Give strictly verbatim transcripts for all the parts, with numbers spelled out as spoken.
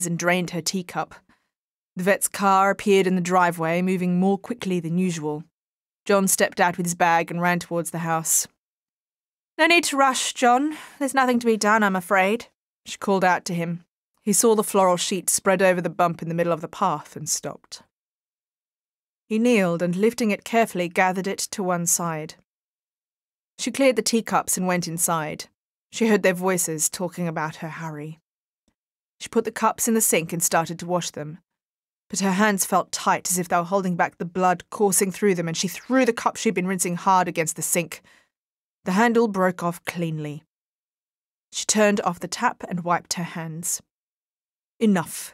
and drained her teacup. The vet's car appeared in the driveway, moving more quickly than usual. John stepped out with his bag and ran towards the house. "No need to rush, John. There's nothing to be done, I'm afraid," she called out to him. He saw the floral sheet spread over the bump in the middle of the path and stopped. He kneeled and, lifting it carefully, gathered it to one side. She cleared the teacups and went inside. She heard their voices talking about her Harry. She put the cups in the sink and started to wash them. But her hands felt tight, as if they were holding back the blood coursing through them, and she threw the cup she'd been rinsing hard against the sink. The handle broke off cleanly. She turned off the tap and wiped her hands. Enough.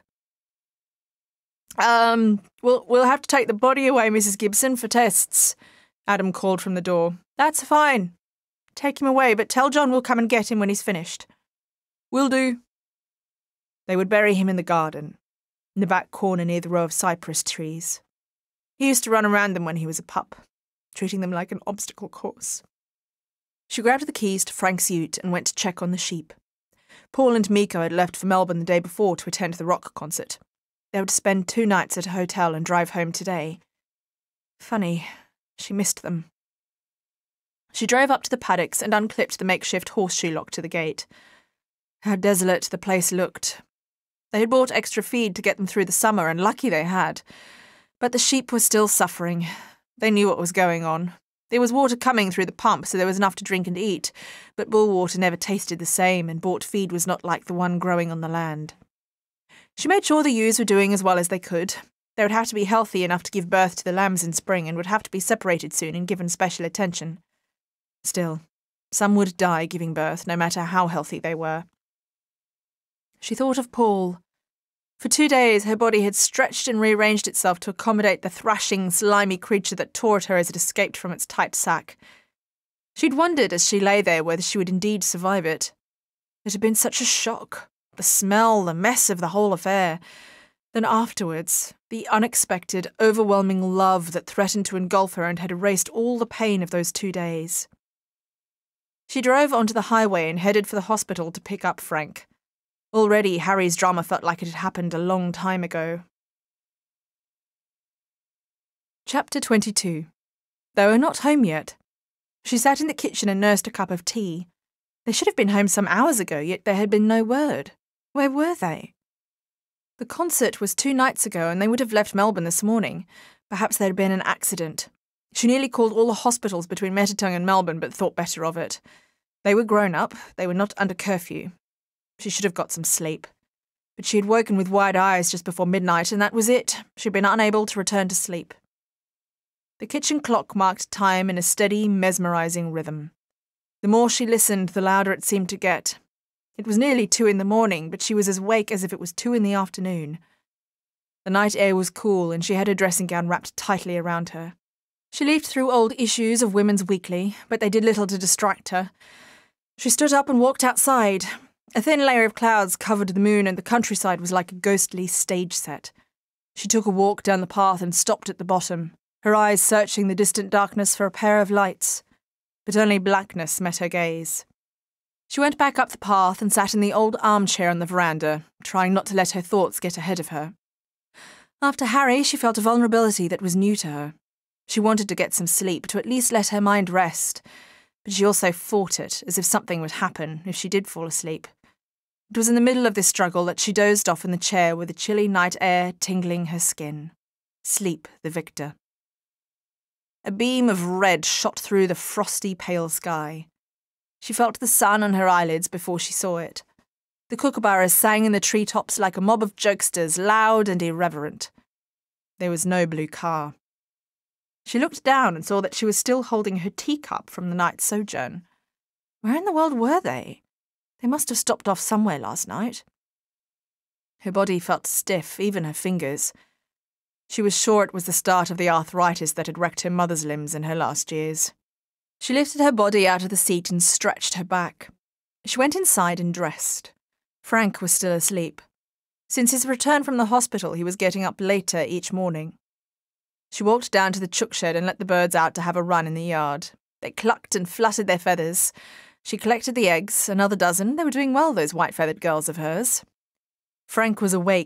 Um, we'll, we'll have to take the body away, Missus Gibson, for tests, Adam called from the door. "That's fine. Take him away, but tell John we'll come and get him when he's finished." "Will do." They would bury him in the garden, in the back corner near the row of cypress trees. He used to run around them when he was a pup, treating them like an obstacle course. She grabbed the keys to Frank's ute and went to check on the sheep. Paul and Miko had left for Melbourne the day before to attend the rock concert. They would spend two nights at a hotel and drive home today. Funny, she missed them. She drove up to the paddocks and unclipped the makeshift horseshoe lock to the gate. How desolate the place looked. They had bought extra feed to get them through the summer, and lucky they had. But the sheep were still suffering. They knew what was going on. There was water coming through the pump, so there was enough to drink and eat, but bull water never tasted the same, and bought feed was not like the one growing on the land. She made sure the ewes were doing as well as they could. They would have to be healthy enough to give birth to the lambs in spring, and would have to be separated soon and given special attention. Still, some would die giving birth, no matter how healthy they were. She thought of Paul. For two days her body had stretched and rearranged itself to accommodate the thrashing, slimy creature that tore at her as it escaped from its tight sack. She'd wondered as she lay there whether she would indeed survive it. It had been such a shock. The smell, the mess of the whole affair. Then afterwards, the unexpected, overwhelming love that threatened to engulf her and had erased all the pain of those two days. She drove onto the highway and headed for the hospital to pick up Frank. Already, Harry's drama felt like it had happened a long time ago. Chapter twenty-two. They were not home yet. She sat in the kitchen and nursed a cup of tea. They should have been home some hours ago, yet there had been no word. Where were they? The concert was two nights ago, and they would have left Melbourne this morning. Perhaps there had been an accident. She nearly called all the hospitals between Metatung and Melbourne, but thought better of it. They were grown up. They were not under curfew. She should have got some sleep. But she had woken with wide eyes just before midnight, and that was it. She had been unable to return to sleep. The kitchen clock marked time in a steady, mesmerising rhythm. The more she listened, the louder it seemed to get. It was nearly two in the morning, but she was as awake as if it was two in the afternoon. The night air was cool, and she had her dressing gown wrapped tightly around her. She leafed through old issues of Women's Weekly, but they did little to distract her. She stood up and walked outside. A thin layer of clouds covered the moon, and the countryside was like a ghostly stage set. She took a walk down the path and stopped at the bottom, her eyes searching the distant darkness for a pair of lights. But only blackness met her gaze. She went back up the path and sat in the old armchair on the veranda, trying not to let her thoughts get ahead of her. After Harry, she felt a vulnerability that was new to her. She wanted to get some sleep, to at least let her mind rest, but she also fought it, as if something would happen if she did fall asleep. It was in the middle of this struggle that she dozed off in the chair with the chilly night air tingling her skin. Sleep the victor. A beam of red shot through the frosty, pale sky. She felt the sun on her eyelids before she saw it. The kookaburras sang in the treetops like a mob of jokesters, loud and irreverent. There was no blue car. She looked down and saw that she was still holding her teacup from the night's sojourn. Where in the world were they? They must have stopped off somewhere last night. Her body felt stiff, even her fingers. She was sure it was the start of the arthritis that had wrecked her mother's limbs in her last years. She lifted her body out of the seat and stretched her back. She went inside and dressed. Frank was still asleep. Since his return from the hospital, he was getting up later each morning. She walked down to the chook shed and let the birds out to have a run in the yard. They clucked and fluttered their feathers. She collected the eggs, another dozen. They were doing well, those white-feathered girls of hers. Frank was awake,